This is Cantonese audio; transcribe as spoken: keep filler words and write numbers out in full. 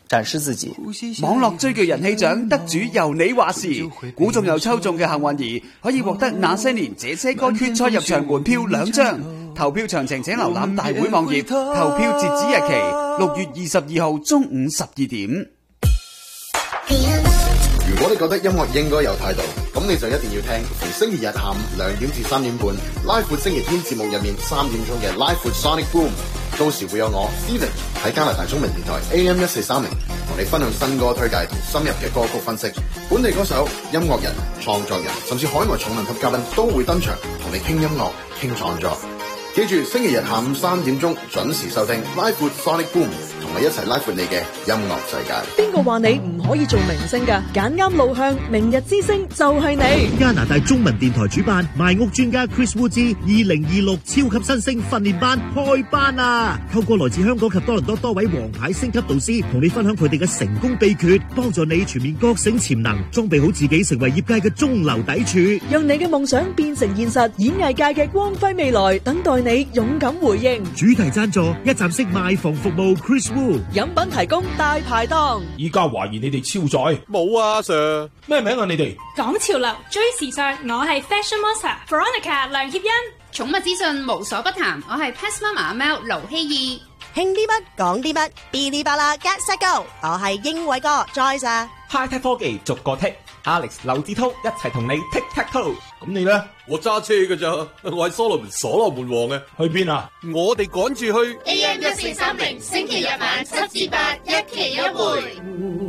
展示自己。 網絡最具人氣獎得主由你話事，估中又抽中嘅幸運兒可以獲得那些年這些歌決賽入場門票兩張。投票詳情請瀏覽大會網頁，投票截止日期六月二十二號中午十二點。 如果你覺得音樂應該有態度，咁你就一定要聽逢星期日下午兩點至三點半拉闊星期天節目入面三點鐘嘅拉闊 Sonic Boom， 到時會有我 Steven 喺加拿大中文電台 A M 一四三零同你分享新歌推介同深入嘅歌曲分析，本地歌手、音樂人、創作人甚至海外重量級嘉賓都會登場同你傾音樂傾創作。記住星期日下午三點鐘準時收聽拉闊 Sonic Boom， 同你一齊拉闊你嘅音樂世界。 邊個話你唔可以做明星㗎？揀啱路向，明日之星就係你。 加拿大中文電台主辦賣屋專家 Chris Wu 之二零二六超級新星訓練班開班啊！透過來自香港及多倫多多位王牌星級導師，同你分享佢哋嘅成功秘訣，幫助你全面覺醒潛能，裝備好自己，成為業界嘅中流砥柱， 讓你嘅夢想變成現實。演藝界嘅光輝未來，等待你勇敢回應。 主題贊助一站式賣房服務 Chris Wu， 飲品提供大排檔。 依家懷疑你哋超載， 冇啊 Sir， 咩名啊你哋？ 講潮流追時尚，我係 Fashion Monster Veronica 梁協欣。 寵物資訊無所不談，我係 Pet Mama 阿喵盧希義。 興啲乜講啲乜，嗶哩吧啦 Get Set Go， 我係英偉哥 Joyce 啊。 High Tech 科技逐個剔 ，Alex 劉志濤一齊同你 Tick Tack Toe。 咁你咧？ 我揸車㗎咋，我係所羅門所羅門王嘅。 去邊啊？ 我哋趕住去 A M 一四三零，星期日晚七至八，一期一會。